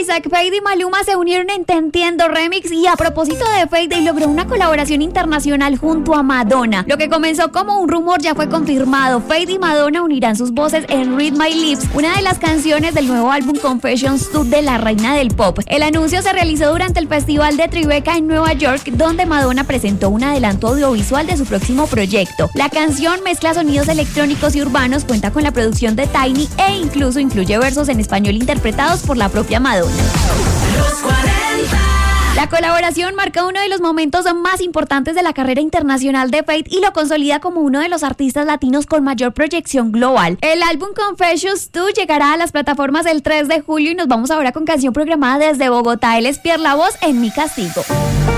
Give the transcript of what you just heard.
Isaac, Feid y Maluma se unieron en Te Entiendo Remix y a propósito de Feid logró una colaboración internacional junto a Madonna. Lo que comenzó como un rumor ya fue confirmado. Feid y Madonna unirán sus voces en Read My Lips, una de las canciones del nuevo álbum Confessions 2 de la reina del pop. El anuncio se realizó durante el Festival de Tribeca en Nueva York, donde Madonna presentó un adelanto audiovisual de su próximo proyecto. La canción mezcla sonidos electrónicos y urbanos, cuenta con la producción de Tiny e incluso incluye versos en español interpretados por la propia Madonna. Los 40. La colaboración marca uno de los momentos más importantes de la carrera internacional de Feid y lo consolida como uno de los artistas latinos con mayor proyección global. El álbum Confessions 2 llegará a las plataformas el 3 de julio y nos vamos ahora con canción programada desde Bogotá. Él es Pierre La Voz en Mi Castigo.